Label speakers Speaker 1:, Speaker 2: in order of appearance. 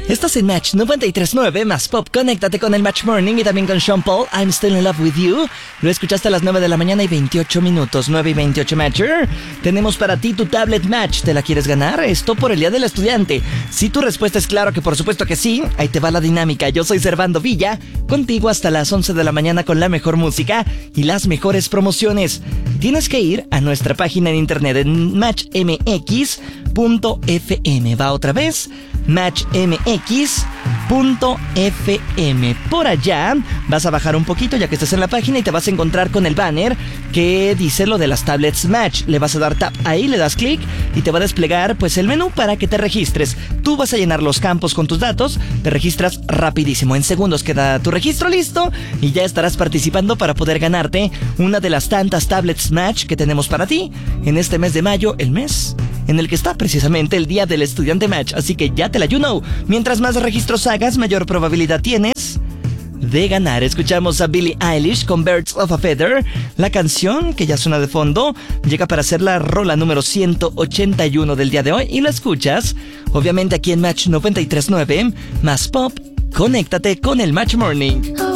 Speaker 1: Estás en Match 93.9 más Pop. Conéctate con el Match Morning y también con Sean Paul. I'm Still in Love with You. Lo escuchaste a las 9 de la mañana y 28 minutos. 9 y 28 Matcher. Tenemos para ti tu tablet Match. ¿Te la quieres ganar? Esto por el Día del Estudiante. Si tu respuesta es claro que por supuesto que sí, ahí te va la dinámica. Yo soy Servando Villa, contigo hasta las 11 de la mañana con la mejor música y las mejores promociones. Tienes que ir a nuestra página en internet en matchmx.fm. Va otra vez, matchmx.fm. Por allá vas a bajar un poquito ya que estás en la página y te vas a encontrar con el banner que dice lo de las tablets Match. Le vas a dar tap ahí, le das clic y te va a desplegar pues el menú para que te registres. Tú vas a llenar los campos con tus datos, te registras rapidísimo, en segundos queda tu registro listo y ya estarás participando para poder ganarte una de las tantas tablets Match que tenemos para ti en este mes de mayo, el mes en el que está precisamente el Día del Estudiante Match. Así que ya te la you know. Mientras más registros hagas, mayor probabilidad tienes de ganar. Escuchamos a Billie Eilish con Birds of a Feather. La canción, que ya suena de fondo, llega para ser la rola número 181 del día de hoy. Y la escuchas, obviamente, aquí en Match 93.9 más Pop. Conéctate con el Match Morning.